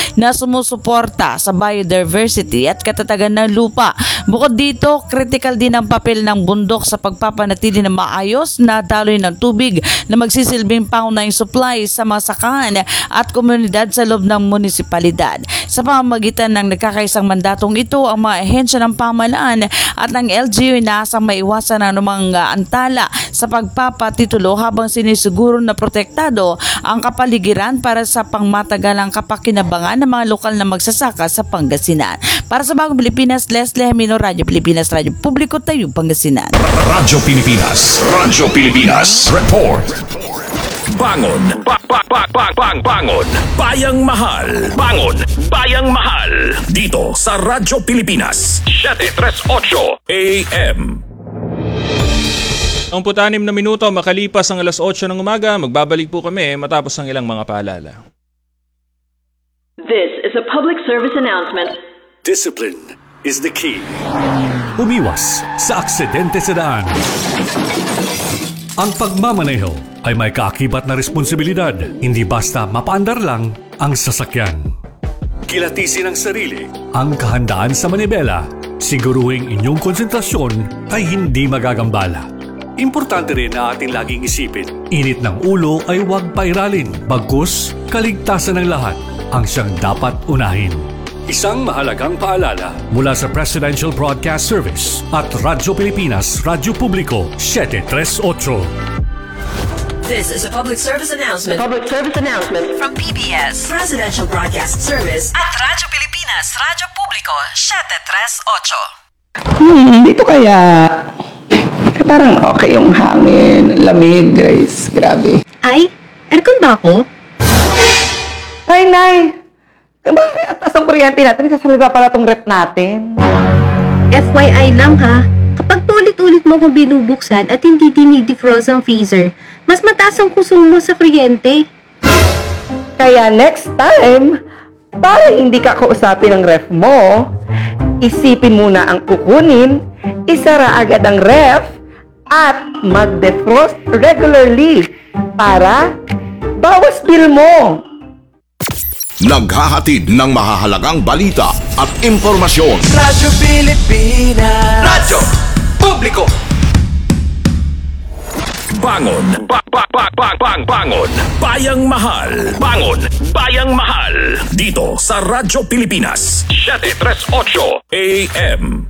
na sumusuporta sa biodiversity at katatagan ng lupa. Bukod dito, critical din ang papel ng bundok sa pagpapanatili ng maayos na daloy ng tubig na magsisilbing pangunahing supply sa masakan at komunidad sa loob ng munisipalidad. Sa pamamagitan ng nagkakaisang mandatong ito, ang mga ahensya ng pamahalaan at ng LGU inaasang maiwasan ang anumang antala sa pagpapatitulo habang sinisiguro na protektado ang kapaligiran para sa pangmatagalang kapakinabangan ng mga lokal na magsasaka sa Pangasinan. Para sa Bagong Pilipinas, Leslie Jamino, Radyo Pilipinas, Radyo Publiko, Tayo, Pangasinan. Radyo Pilipinas, Radyo Pilipinas, report. Bangon, bangon, bayang mahal, bangon, bayang mahal. Dito sa Radyo Pilipinas, 738 AM. Ang 46 na minuto makalipas ang alas 8 ng umaga, magbabalik po kami matapos ang ilang mga paalala. This is a public service announcement. Discipline is the key. Umiwas sa aksidente sa daan. Ang pagmamaneho ay may kaakibat na responsibilidad, hindi basta mapaandar lang ang sasakyan. Kilatisin ang sarili, ang kahandaan sa manibela, siguruhing inyong konsentrasyon ay hindi magagambala. Importante rin na ating laging isipin, init ng ulo ay huwag pairalin, bagkus kaligtasan ng lahat ang siyang dapat unahin. Isang mahalagang paalala mula sa Presidential Broadcast Service at Radyo Pilipinas, Radyo Publiko, 738. This is a public service announcement. Public service announcement From PBS, Presidential Broadcast Service at Radyo Pilipinas, Radyo Publiko, 738. Dito kaya parang okay yung hangin, lamig, Grace. Grabe. Ay, aircon ba ako? Ay, Nay! Bakit ang taas ang kuryente natin? Sasalba pala tong rep natin. FYI lang ha, kapag ulit-ulit mo kung binubuksan at hindi dinidefrost ang freezer, mas mataas ang konsumo sa kuryente. Kaya next time, para hindi ka kausapin ng ref mo, isipin muna ang kukunin, isara agad ang ref, at mag-defrost regularly para bawas bill mo. Naghahatid ng mahahalagang balita at impormasyon. Radyo Pilipinas, Radyo Publiko. Bangon, bangon, bayang mahal, bangon, bayang mahal. Dito sa Radyo Pilipinas, 738 AM.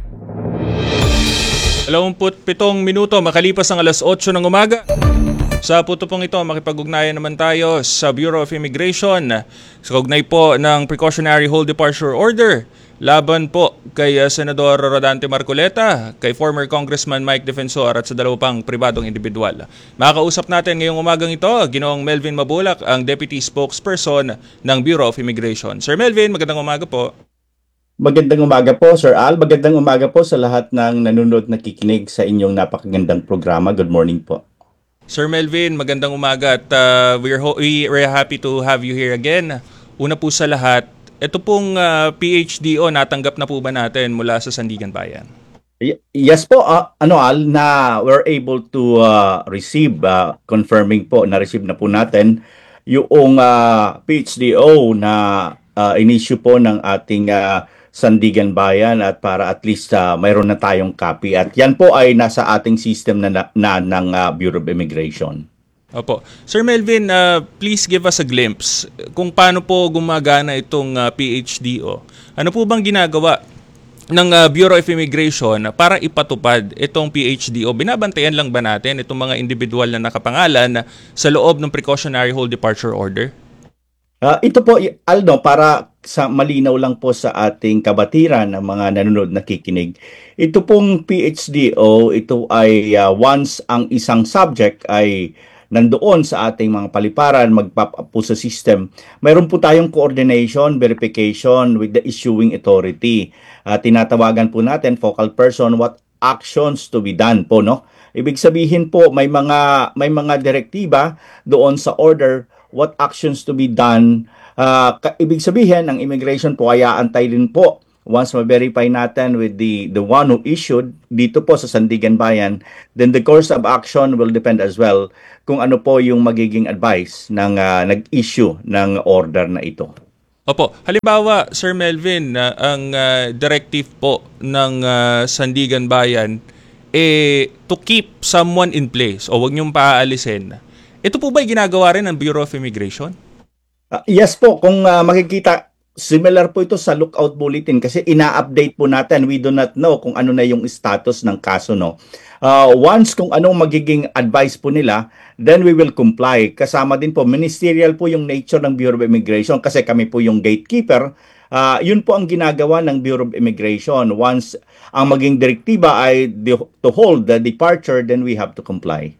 27 minuto makalipas ang alas 8 ng umaga. Sa putupong ito, makipag-ugnayan naman tayo sa Bureau of Immigration sa kaugnay po ng Precautionary Hold Departure Order laban po kay Senador Rodante Marcoleta, kay former Congressman Mike Defensor at sa dalawa pang pribadong individual. Makakausap natin ngayong umagang ito, Ginoong Melvin Mabulak, ang Deputy Spokesperson ng Bureau of Immigration. Sir Melvin, magandang umaga po. Magandang umaga po, Sir Al. Magandang umaga po sa lahat ng nanonood nakikinig sa inyong napakagandang programa. Good morning po. Sir Melvin, magandang umaga at we're happy to have you here again. Una po sa lahat, ito pong PHDO, natanggap na po ba natin mula sa Sandigan Bayan? Yes po, Al, na we're able to receive, confirming po, na-receive na po natin yung PHDO na in-issue po ng ating Sandigan Bayan at para at least mayroon na tayong copy. At yan po ay nasa ating system na ng Bureau of Immigration. Opo. Sir Melvin, please give us a glimpse kung paano po gumagana itong PHDO. Ano po bang ginagawa ng Bureau of Immigration para ipatupad itong PHDO? Binabantayan lang ba natin itong mga individual na nakapangalan sa loob ng Precautionary Hold Departure Order? Ito po, Aldo, para sa malinaw lang po sa ating kabatiran ng mga nanonood nakikinig. Ito pong PHDO, ito ay once ang isang subject ay nandoon sa ating mga paliparan, magpapapo sa system, mayroon po tayong coordination, verification with the issuing authority. Tinatawagan po natin, focal person, what actions to be done po, no? Ibig sabihin po, may mga direktiba doon sa order, what actions to be done. Ibig sabihin, ang immigration po ay aantay din po once ma-verify natin with the one who issued dito po sa Sandigan Bayan, then the course of action will depend as well kung ano po yung magiging advice ng nag-issue ng order na ito. Opo, halimbawa, Sir Melvin, ang directive po ng Sandigan Bayan to keep someone in place o wag niyong paaalisin. Ito po ba ginagawa rin ng Bureau of Immigration? Yes po, kung makikita, similar po ito sa lookout bulletin kasi ina-update po natin. We do not know kung ano na yung status ng kaso, no. Once kung anong magiging advice po nila, then we will comply. Kasama din po, ministerial po yung nature ng Bureau of Immigration kasi kami po yung gatekeeper. Yun po ang ginagawa ng Bureau of Immigration. Once ang maging direktiba ay to hold the departure, then we have to comply.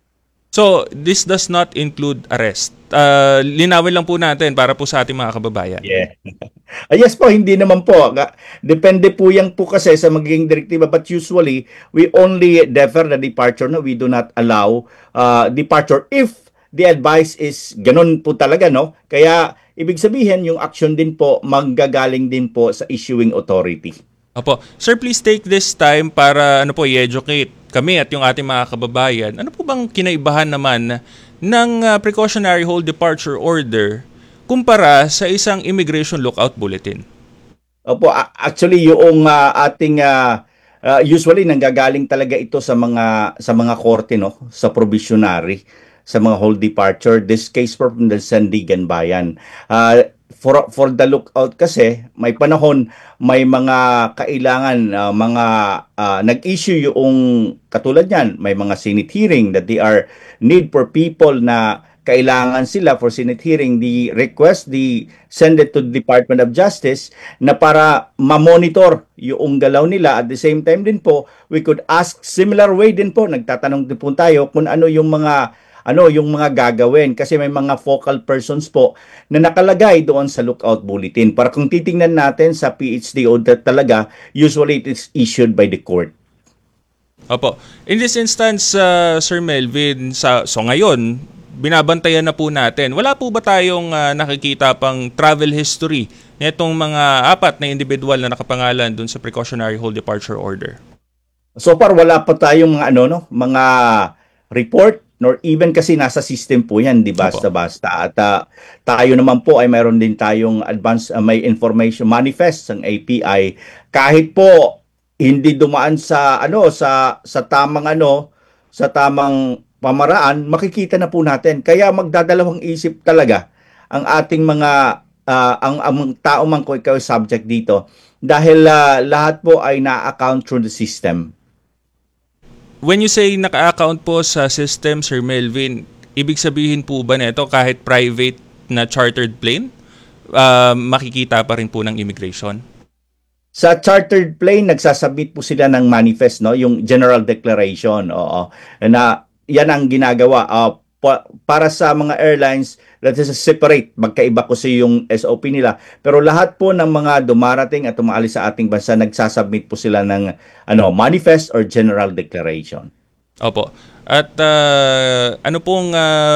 So, this does not include arrest. Linawin lang po natin para po sa ating mga kababayan. Yeah. Yes po, hindi naman po. Depende po yan po kasi sa magiging direktiba. But usually, we only defer the departure. No? We do not allow departure if the advice is ganun po talaga. No? Kaya, ibig sabihin, yung action din po, manggagaling din po sa issuing authority. Opo. Sir, please take this time para i-educate kami at yung ating mga kababayan. Ano po bang kinaibahan naman ng precautionary hold departure order kumpara sa isang immigration lookout bulletin? Opo, actually yung ating usually nanggagaling talaga ito sa mga korte, no, sa provisionary, sa mga hold departure. This case from the Sandigan Bayan. For the lookout kasi may panahon, may mga kailangan, nag-issue yung katulad niyan, may mga Senate hearing that they are need for people na kailangan sila for Senate hearing, the request, send it to the Department of Justice na para ma-monitor yung galaw nila. At the same time din po, we could ask similar way din po, nagtatanong din po tayo kung ano yung mga gagawin kasi may mga focal persons po na nakalagay doon sa lookout bulletin. Para kung titingnan natin sa PHDO talaga, usually it is issued by the court. Opo. In this instance, Sir Melvin, so ngayon, binabantayan na po natin. Wala po ba tayong nakikita pang travel history nitong mga 4 na individual na nakapangalan doon sa precautionary hold departure order? So far, wala pa tayong mga report nor even kasi nasa system po yan, di basta-basta. At tayo naman po ay mayroon din tayong advance, may information manifest ng API. Kahit po hindi dumaan sa tamang pamaraan, makikita na po natin. Kaya magdadalawang isip talaga ang ating mga ang tao man ko ikaw subject dito dahil lahat po ay na-account through the system. When you say naka-account po sa system, Sir Melvin, ibig sabihin po ba nito kahit private na chartered plane, makikita pa rin po ng immigration? Sa chartered plane, nagsasubmit po sila ng manifest, no? Yung general declaration. Oo. Na yan ang ginagawa. Para sa mga airlines, that is separate. Magkaiba ko sa yung SOP nila. Pero lahat po ng mga dumarating at umaalis sa ating bansa, nagsasubmit po sila ng manifest or general declaration. Opo. At ano pong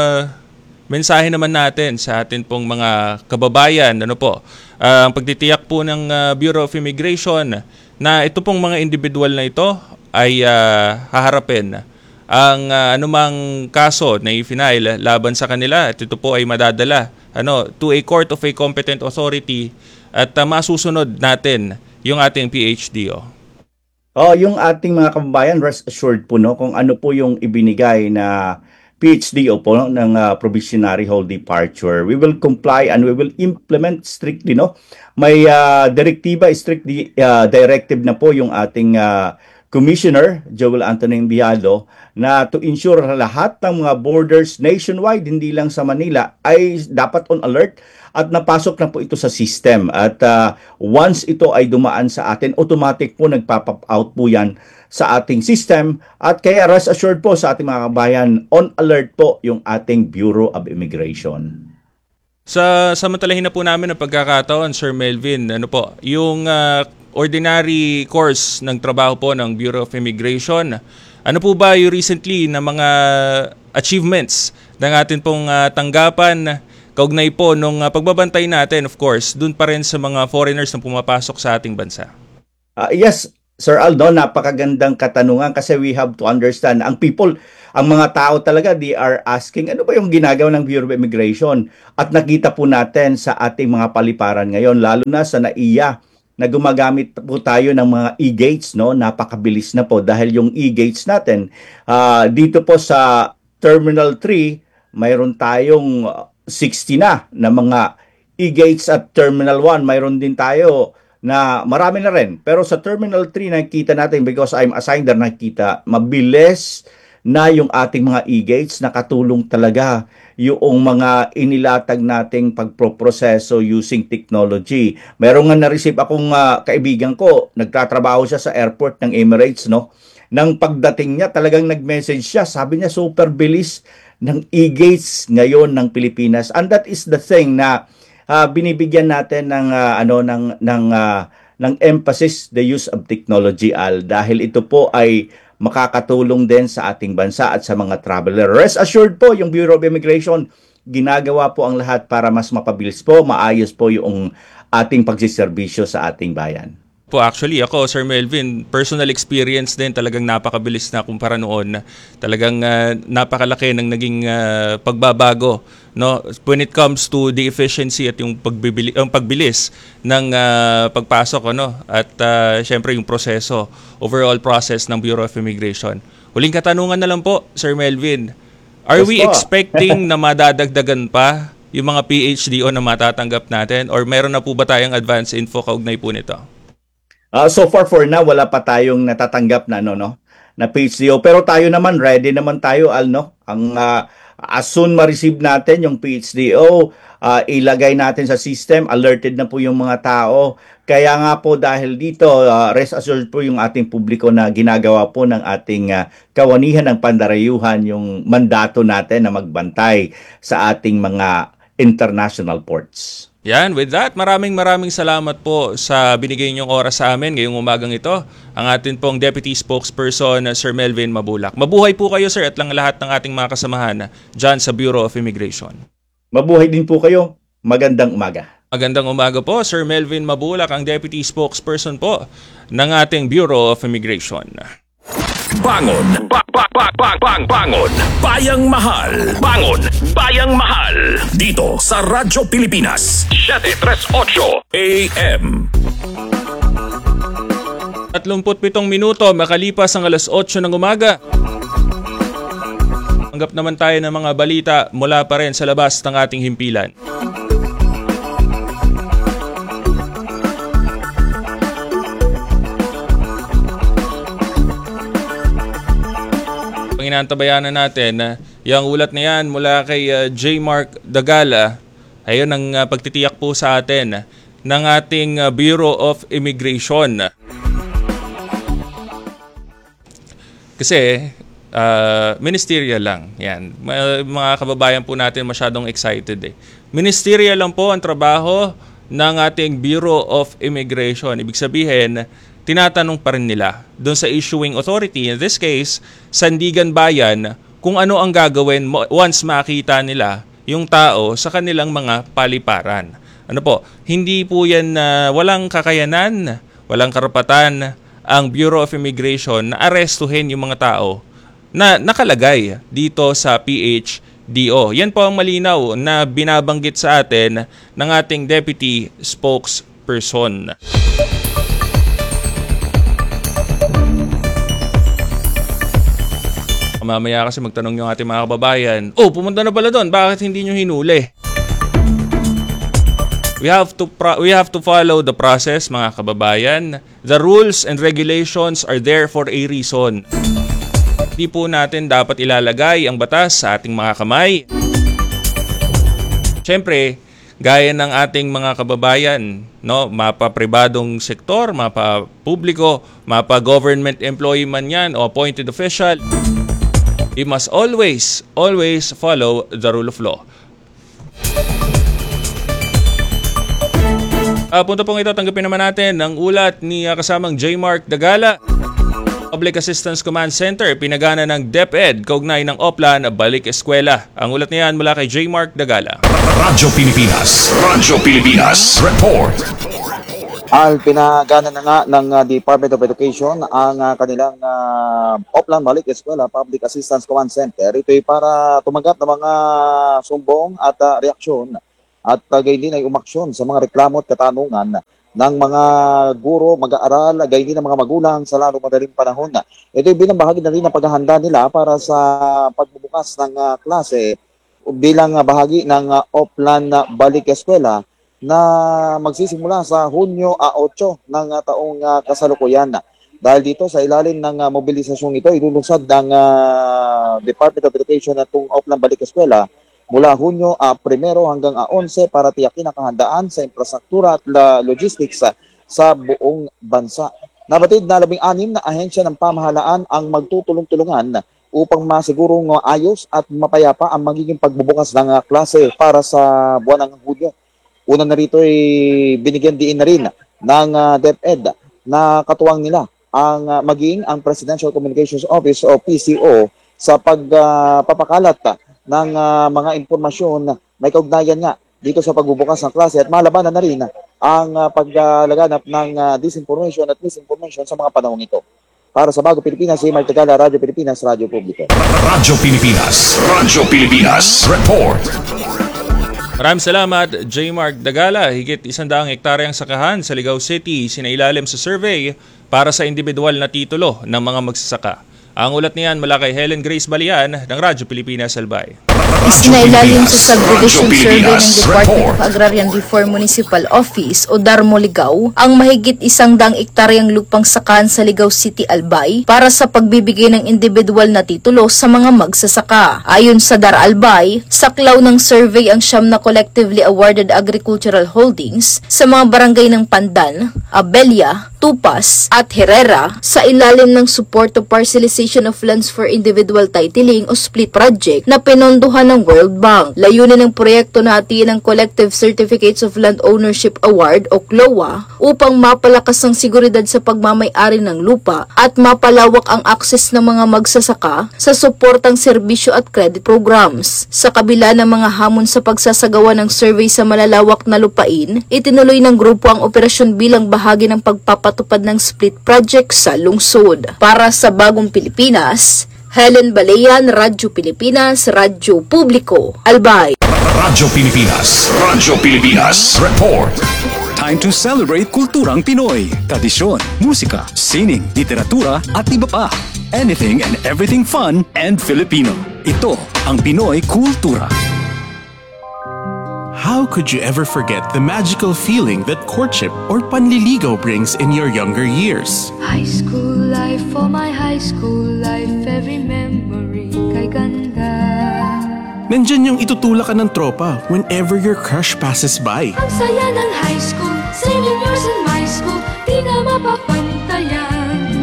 mensahe naman natin sa atin pong mga kababayan? Ano po? Ang pagtitiyak po ng Bureau of Immigration na ito pong mga individual na ito ay haharapin ang anumang kaso na i-file laban sa kanila at ito po ay madadala to a court of a competent authority at masusunod natin yung ating PHDO. Yung ating mga kababayan, rest assured po kung ano po yung ibinigay na PHDO po ng provisionary hold departure. We will comply and we will implement strictly. May direktiba, strict directive na po yung ating Commissioner Joel Anthony Bialo na to ensure lahat ng mga borders nationwide, hindi lang sa Manila, ay dapat on alert at napasok na po ito sa system. At once ito ay dumaan sa atin, automatic po nagpap out po yan sa ating system. At kaya rest assured po sa ating mga kabayan, on alert po yung ating Bureau of Immigration. Samantalahin na po namin ang pagkakataon, Sir Melvin, yung ordinary course ng trabaho po ng Bureau of Immigration. Ano po ba yung recently na mga achievements ng atin pong tanggapan kaugnay po nung pagbabantay natin, of course, dun pa rin sa mga foreigners na pumapasok sa ating bansa? Yes, Sir Aldo, napakagandang katanungan kasi we have to understand ang people, ang mga tao talaga, they are asking, ano ba yung ginagawa ng Bureau of Immigration? At nakita po natin sa ating mga paliparan ngayon, lalo na sa NAIA, na gumagamit po tayo ng mga e-gates, no? Napakabilis na po dahil yung e-gates natin, dito po sa Terminal 3, mayroon tayong 60 na mga e-gates at Terminal 1, mayroon din tayo na marami na rin. Pero sa Terminal 3 nakikita natin, because I'm assigned there, nakikita mabilis na yung ating mga e-gates, nakatulong talaga yung mga inilatag nating pagproproseso using technology. Meron nga na-receive akong kaibigan ko, nagtatrabaho siya sa airport ng Emirates, no? Nang pagdating niya, talagang nag-message siya, sabi niya super bilis ng e-gates ngayon ng Pilipinas. And that is the thing na binibigyan natin ng ng emphasis, the use of technology, Al, dahil ito po ay makakatulong din sa ating bansa at sa mga traveler. Rest assured po, yung Bureau of Immigration, ginagawa po ang lahat para mas mapabilis po, maayos po yung ating pagsiservisyo sa ating bayan. Po actually ako, Sir Melvin, personal experience din, talagang napakabilis na kumpara noon. Talagang napakalaki ng naging pagbabago, no, when it comes to the efficiency at yung pagbilis ng pagpasok, ano, at syempre yung proseso, overall process ng Bureau of Immigration. Huling katanungan na lang po, Sir Melvin. Are we expecting na madadagdagan pa yung mga PhDO na matatanggap natin, or meron na po ba tayong advance info kaugnay po nito? So far for now, wala pa tayong natatanggap na na PhDO, pero tayo naman ready naman tayo, Al, no? Ang as soon ma-receive natin yung PhDO, ilagay natin sa system, alerted na po yung mga tao. Kaya nga po dahil dito, rest assured po yung ating publiko na ginagawa po ng ating kawanihan ng pandarayuhan yung mandato natin na magbantay sa ating mga international ports. Yan, with that, maraming salamat po sa binigay niyong oras sa amin ngayong umagang ito. Ang atin pong Deputy Spokesperson, Sir Melvin Mabulak. Mabuhay po kayo, sir, at lang lahat ng ating mga kasamahan dyan sa Bureau of Immigration. Mabuhay din po kayo. Magandang umaga. Magandang umaga po, Sir Melvin Mabulak, ang Deputy Spokesperson po ng ating Bureau of Immigration. Bangon. Bangon. Bayang Mahal. Bangon. Bayang Mahal. Dito sa Radyo Pilipinas. 738 AM. 37 minuto makalipas ang alas 8 ng umaga. Tanggap naman tayo ng mga balita mula pa rin sa labas ng ating himpilan. Inaantabayanan natin yung ulat na yan mula kay J. Mark Dagala. Ayun ang pagtitiyak po sa atin ng ating Bureau of Immigration. Kasi ministerial lang. Yan. Mga kababayan po natin masyadong excited. Ministerial lang po ang trabaho ng ating Bureau of Immigration. Ibig sabihin, tinatanong pa rin nila doon sa issuing authority, in this case, Sandigan Bayan, kung ano ang gagawin once makita nila yung tao sa kanilang mga paliparan. Ano po, hindi po yan walang kakayanan, walang karapatan ang Bureau of Immigration na arestuhin yung mga tao na nakalagay dito sa PhDO. Yan po ang malinaw na binabanggit sa atin ng ating Deputy Spokesperson. Mamaya kasi magtanong yung ating mga kababayan, pumunta na pala doon, bakit hindi nyo hinuli? We have to follow the process, mga kababayan. The rules and regulations are there for a reason. Hindi po natin dapat ilalagay ang batas sa ating mga kamay. Siyempre, gaya ng ating mga kababayan, no, mapa-pribadong sektor, mapa-publiko, mapa-government employee man yan o appointed official, we must always follow the rule of law. Punta pong ito, tanggapin naman natin ang ulat ni kasamang J. Mark Dagala. Public Assistance Command Center, pinagana ng DepEd, kaugnay ng Oplan, Balik Eskwela. Ang ulat niyan mula kay J. Mark Dagala. Radyo Pilipinas. Report. Pinagana na nga ng Department of Education ang kanilang Oplan Balik Eskwela Public Assistance Command Center. Ito ay para tumanggap ng mga sumbong at reaksyon at gayon din ay umaksyon sa mga reklamo at katanungan ng mga guro, mag-aaral, gayon din ng mga magulang sa lalong madaling panahon. Ito ay bilang bahagi na rin ng paghahanda nila para sa pagbubukas ng klase bilang bahagi ng Oplan Balik Eskwela na magsisimula sa Hunyo 8 ng taong kasalukuyan. Dahil dito sa ilalim ng mobilisasyong ito, ilulunsad ng Department of Education at itong Oplan Balik Eskwela mula Hunyo 1 hanggang 11 para tiyakin ang kahandaan sa infrastruktura at logistics sa buong bansa. Nabatid na 16 na ahensya ng pamahalaan ang magtutulong-tulungan upang masigurong ayos at mapayapa ang magiging pagbubukas ng klase para sa buwan ng Hunyo. Una na rito ay binigyan diin na rin ng DepEd na katuwang nila ang maging ang Presidential Communications Office o PCO sa pagpapakalat ng mga impormasyon may kaugnayan nga dito sa pagbubukas ng klase at malabanan na rin ang paglalaganap ng disinformation at misinformation sa mga panahong ito. Para sa Bago Pilipinas, si Mark Tagala, Radyo Pilipinas, Radyo Publiko. Radyo Pilipinas, Radyo Pilipinas, Report. Maraming salamat, J. Mark Dagala. Higit 100 hektaryang sakahan sa Ligao City sinailalim sa survey para sa individual na titulo ng mga magsasaka. Ang ulat niyan mula kay Helen Grace Balian ng Radyo Pilipinas Albay. Isinailalim sa Subdivision Survey ng Department of Agrarian Reform Municipal Office o DARMO Ligao ang mahigit 100 ektaryang lupang sakahan sa Ligao City, Albay para sa pagbibigay ng individual na titulo sa mga magsasaka. Ayon sa DAR Albay, saklaw ng survey ang 9 na collectively awarded agricultural holdings sa mga barangay ng Pandan, Abelia, Tupas at Herrera sa ilalim ng Support to Parcelization of Lands for Individual Titling o SPLIT project na pinondohan ng World Bank. Layunin ng proyekto na hatiin ang Collective Certificates of Land Ownership Award o CLOA upang mapalakas ang seguridad sa pagmamay-ari ng lupa at mapalawak ang akses ng mga magsasaka sa suportang serbisyo at credit programs. Sa kabila ng mga hamon sa pagsasagawa ng survey sa malalawak na lupain, itinuloy ng grupo ang operasyon bilang bahagi ng pagpapatupad ng SPLIT project sa lungsod. Para sa Bagong Pilipinas, Helen Balayan, Radyo Pilipinas, Radyo Publiko, Albay. Radyo Pilipinas, Radyo Pilipinas, Report. Time to celebrate kulturang Pinoy. Tradisyon, musika, sining, literatura at iba pa. Anything and everything fun and Filipino. Ito ang Pinoy Kultura. How could you ever forget the magical feeling that courtship or panliligaw brings in your younger years? High school life, for my high school life, every memory kay ganda. Nandyan yung itutulak ka ng tropa whenever your crush passes by. Ang saya ng high school, senior years in my school, di na mapapantayan.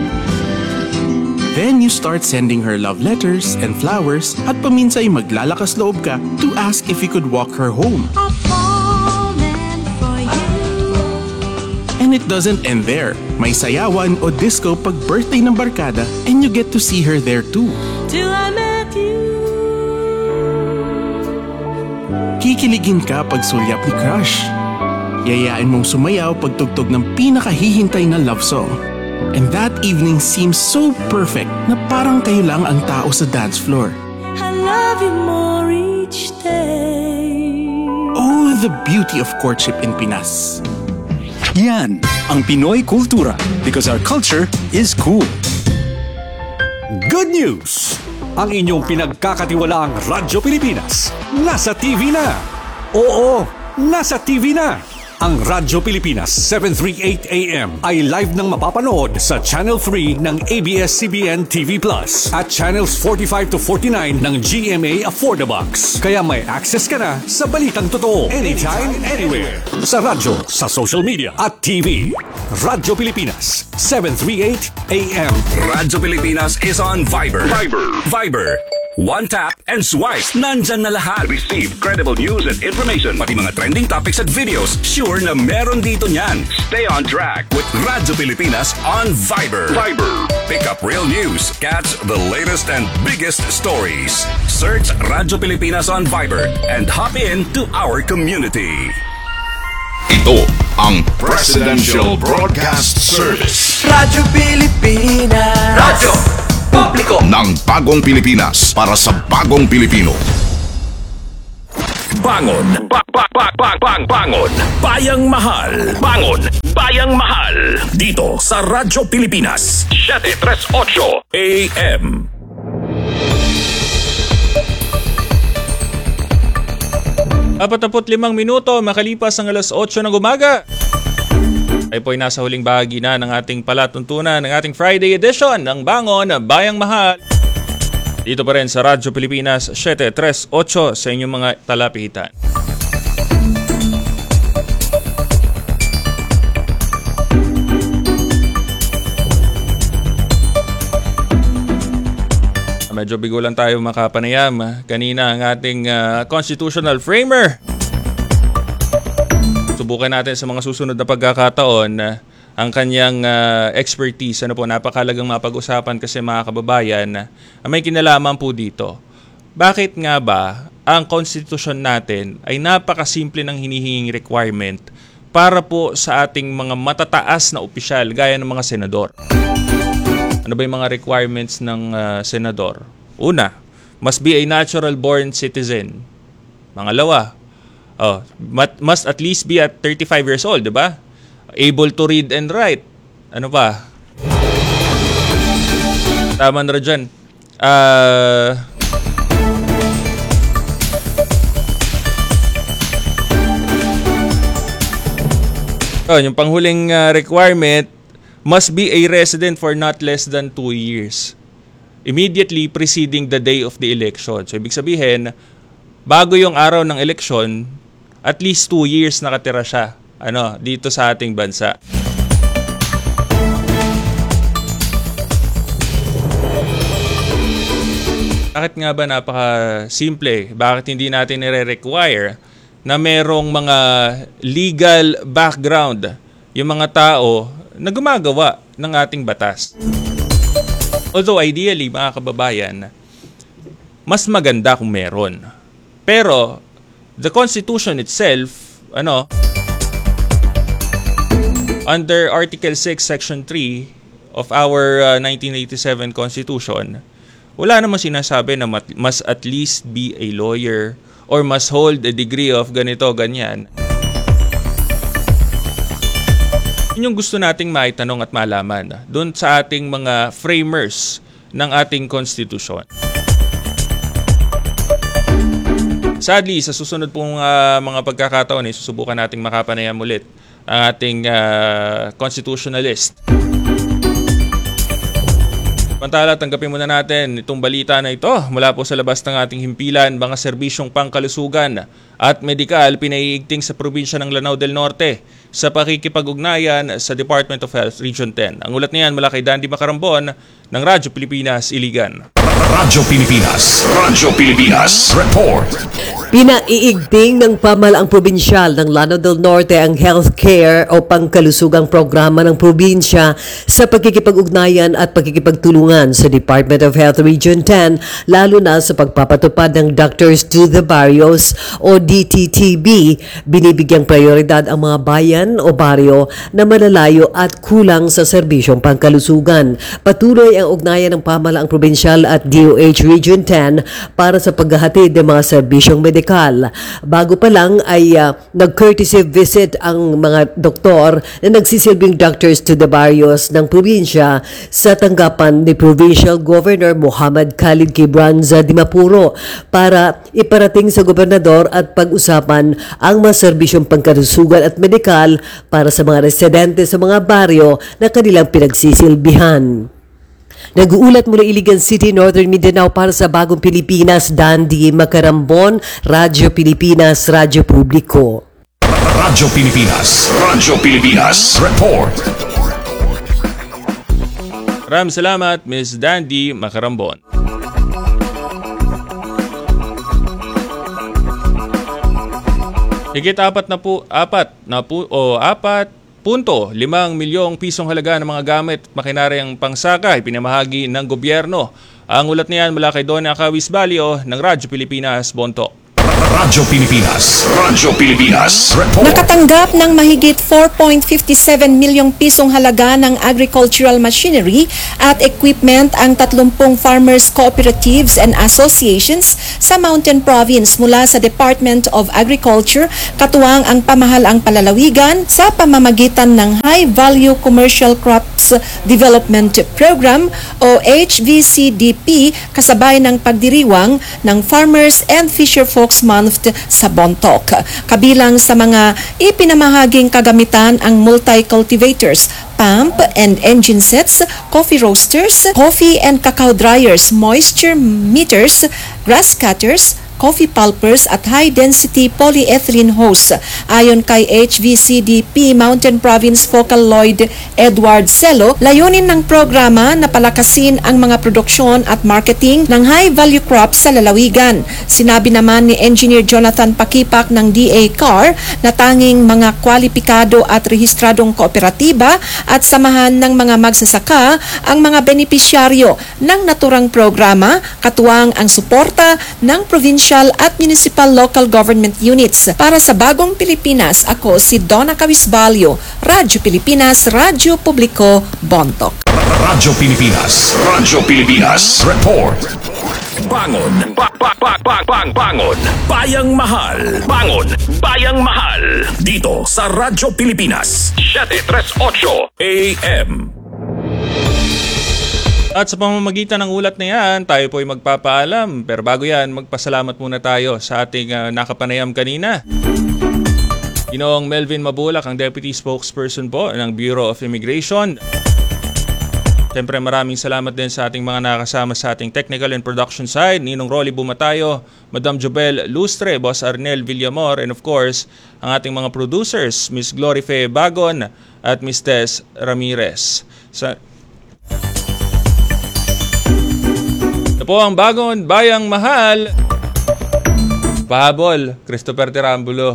Then you start sending her love letters and flowers at paminsay maglalakas loob ka to ask if you could walk her home. And it doesn't end there. May sayawan o disco pag birthday ng barkada and you get to see her there too. Till I met you. Kikiligin ka pag sulyap ni crush. Yayain mong sumayaw pag tugtog ng pinakahihintay na love song. And that evening seems so perfect na parang kayo lang ang tao sa dance floor. I love you more each day. Oh, the beauty of courtship in Pinas. Yan ang Pinoy Kultura because our culture is cool. Good news! Ang inyong pinagkakatiwalaang Radyo Pilipinas nasa TV na. Oo, nasa TV na. Ang Radyo Pilipinas 738 AM ay live nang mapapanood sa Channel 3 ng ABS-CBN TV Plus at Channels 45 to 49 ng GMA Affordabox. Kaya may access ka na sa balitang totoo anytime, anywhere. Sa radyo, sa social media at TV. Radyo Pilipinas 738 AM. Radyo Pilipinas is on Viber. Viber. One tap and swipe. Nandyan na lahat. Receive credible news and information. Pati mga trending topics at videos. Sure na meron dito niyan. Stay on track with Radyo Pilipinas on Viber. Pick up real news. Catch the latest and biggest stories. Search Radyo Pilipinas on Viber and hop in to our community. Ito ang Presidential Broadcast Service. Radyo Pilipinas. Radyo Publiko Ng bagong Pilipinas para sa bagong Pilipino. Bangon. Bangon. Bayang Mahal. Bangon. Bayang Mahal. Dito sa Radyo Pilipinas. 738 AM. Apatapot 5 minuto makalipas ang alas 8 ng umaga. Ay po'y nasa huling bahagi na ng ating palatuntunan ng ating Friday edition ng Bangon Bayang Mahal. Dito pa rin sa Radyo Pilipinas 738 sa inyong mga talapitan. Medyo bigo lang tayo makapanayam. Kanina ang ating constitutional framer. Subukan natin sa mga susunod na pagkakataon ang kanyang expertise. Ano po, napakalagang mapag-usapan kasi mga kababayan may kinalaman po dito. Bakit nga ba ang konstitusyon natin ay napakasimple ng hinihinging requirement para po sa ating mga matataas na opisyal gaya ng mga senador? Ano ba yung mga requirements ng senador? Una, must be a natural-born citizen. Pangalawa, must at least be at 35 years old, di ba? Able to read and write. Ano pa? Tama na rin dyan. Yung panghuling requirement, must be a resident for not less than 2 years. Immediately preceding the day of the election. So, ibig sabihin, bago yung araw ng election, at least 2 years nakatira siya dito sa ating bansa. Bakit nga ba napaka-simple? Bakit hindi natin nire-require na merong mga legal background yung mga tao na gumagawa ng ating batas? Although ideally, mga kababayan, mas maganda kung meron. Pero the Constitution itself, under Article 6, Section 3 of our 1987 Constitution, wala namang sinasabi na must at least be a lawyer or must hold a degree of ganito, ganyan. Yun yung gusto nating maitanong at malaman doon sa ating mga framers ng ating konstitusyon. Sadly, sa susunod pong mga pagkakataon, susubukan nating makapanayam ulit ang ating constitutionalist. Samantala, tanggapin muna natin itong balita na ito mula po sa labas ng ating himpilan. Mga serbisyong pangkalusugan at medikal pinaiigting sa probinsya ng Lanao del Norte sa pakikipag-ugnayan sa Department of Health Region 10. Ang ulat niyan mula kay Dandy Macarambon ng Radyo Pilipinas, Iligan. Radyo Pilipinas Report. Pinaiigting ng pamahalaang probinsyal ng Lanao del Norte ang healthcare o pangkalusugang programa ng probinsya sa pagkikipag-ugnayan at pagkikipagtulungan sa Department of Health Region 10, lalo na sa pagpapatupad ng Doctors to the Barrios o DTTB. Binibigyang prioridad ang mga bayan o baryo na malalayo at kulang sa serbisyong pangkalusugan. Patuloy ang ugnayan ng pamahalaang probinsyal at DOH Region 10 para sa paghahatid ng mga serbisyong medikal. Bago pa lang ay nag-courtesy visit ang mga doktor na nagsisilbing Doctors to the Barrios ng probinsya sa tanggapan ni Provincial Governor Muhammad Khalid Quibranza Dimapuro para iparating sa gobernador at pag-usapan ang mga serbisyong pangkalusugan at medikal para sa mga residente sa mga baryo na kanilang pinagsisilbihan. Nag-uulat mula Iligan City, Northern Mindanao para sa Bagong Pilipinas, Dandy Macarambon, Radyo Pilipinas, Radyo Publiko. Radyo Pilipinas Report. Maraming salamat, Ms. Dandy Macarambon. Higit 4.5 milyong pisong halaga ng mga gamit at makinaryang pangsaka ipinamahagi ng gobyerno. Ang ulat niyan mula kay Donna Kawis Balio ng Radyo Pilipinas, Bonto. Radyo Pilipinas. Radyo Pilipinas. Report. Nakatanggap ng mahigit 4.57 milyong pisong halaga ng agricultural machinery at equipment ang 30 farmers cooperatives and associations sa Mountain Province mula sa Department of Agriculture, katuwang ang pamahalaang palalawigan sa pamamagitan ng High Value Commercial Crops Development Program o HVCDP, kasabay ng pagdiriwang ng Farmers and Fisherfolks Month sa Bontoc. Kabilang sa mga ipinamahaging kagamitan ang multi-cultivators, pump and engine sets, coffee roasters, coffee and cacao dryers, moisture meters, grass cutters, coffee pulpers at high-density polyethylene hose. Ayon kay HVCDP Mountain Province Focal Lloyd Edward Celo, layunin ng programa na palakasin ang mga produksyon at marketing ng high-value crops sa lalawigan. Sinabi naman ni Engineer Jonathan Pakipak ng DA-CAR na tanging mga kwalipikado at rehistradong kooperatiba at samahan ng mga magsasaka ang mga benepisyaryo ng naturang programa, katuwang ang suporta ng provincial at municipal local government units. Para sa Bagong Pilipinas, ako si Donna Cawisbalio, Radyo Pilipinas, Radyo Publiko, Bontoc. Radyo Pilipinas. Radyo Pilipinas. Report. Bangon. Bangon. Bayang Mahal. Bangon. Bayang Mahal. Dito sa Radyo Pilipinas. 738 AM. At sa pamamagitan ng ulat na yan, tayo po ay magpapaalam. Pero bago yan, magpasalamat muna tayo sa ating nakapanayam kanina. Ginoong Melvin Mabulak, ang Deputy Spokesperson po ng Bureau of Immigration. Siyempre maraming salamat din sa ating mga nakasama sa ating technical and production side. Ninong Rolly Bumatayo, Madam Jobel Lustre, Boss Arnel Villamor, and of course, ang ating mga producers, Miss Glory Fe Bagon at Miss Tess Ramirez. Ito po ang Bagong Bayang Mahal. Pahabol, Christopher Tirambulo.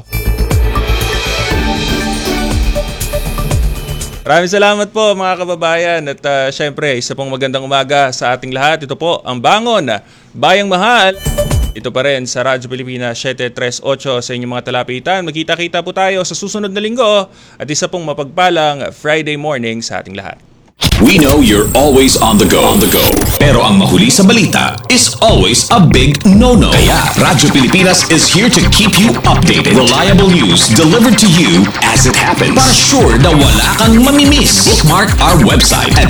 Maraming salamat po mga kababayan at syempre isa pong magandang umaga sa ating lahat. Ito po ang Bangon Bayang Mahal. Ito pa rin sa Radyo Pilipinas 738 sa inyong mga talapitan. Magkita-kita po tayo sa susunod na linggo at isa pong mapagpalang Friday morning sa ating lahat. We know you're always on the go. Pero ang mahuli sa balita is always a big no-no. Kaya Radyo Pilipinas is here to keep you updated. Reliable news delivered to you as it happens. Para sure na wala kang mamimiss. Bookmark our website at